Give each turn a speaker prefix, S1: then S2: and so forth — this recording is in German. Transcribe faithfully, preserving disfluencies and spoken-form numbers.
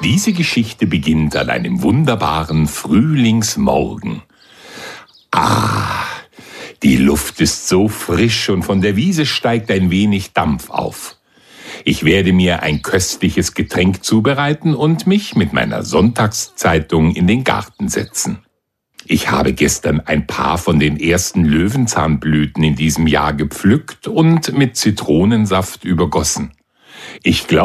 S1: Diese Geschichte beginnt an einem wunderbaren Frühlingsmorgen. Ah, die Luft ist so frisch und von der Wiese steigt ein wenig Dampf auf. Ich werde mir ein köstliches Getränk zubereiten und mich mit meiner Sonntagszeitung in den Garten setzen. Ich habe gestern ein paar von den ersten Löwenzahnblüten in diesem Jahr gepflückt und mit Zitronensaft übergossen. Ich glaube,